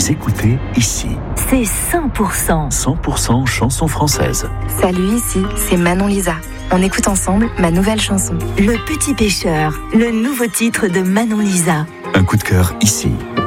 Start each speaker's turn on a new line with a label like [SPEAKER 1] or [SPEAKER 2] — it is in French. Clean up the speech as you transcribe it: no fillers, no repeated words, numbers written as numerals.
[SPEAKER 1] Vous écoutez ici.
[SPEAKER 2] C'est 100%.
[SPEAKER 1] 100% chansons françaises.
[SPEAKER 3] Salut, ici, c'est Manon Lisa. On écoute ensemble ma nouvelle chanson.
[SPEAKER 2] Le Petit Pêcheur, le nouveau titre de Manon Lisa.
[SPEAKER 1] Un coup de cœur ici.